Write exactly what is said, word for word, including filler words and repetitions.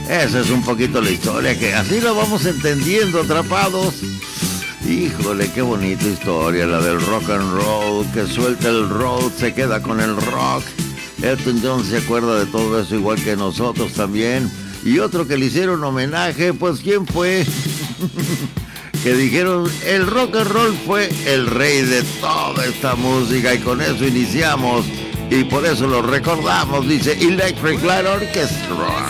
Esa es un poquito la historia, que así lo vamos entendiendo, atrapados. Híjole, qué bonita historia, la del rock and roll, que suelta el roll, se queda con el rock. Elton John se acuerda de todo eso igual que nosotros también. Y otro que le hicieron homenaje, pues ¿quién fue? Que dijeron, el rock and roll fue el rey de toda esta música, y con eso iniciamos, y por eso lo recordamos, dice Electric Light Orchestra.